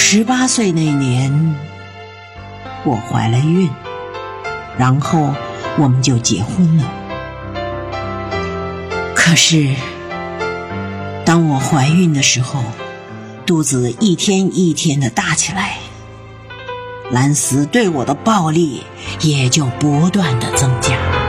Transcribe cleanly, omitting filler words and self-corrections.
18岁那年，我怀了孕，然后我们就结婚了。可是当我怀孕的时候，肚子一天一天的大起来，兰斯对我的暴力也就不断的增加。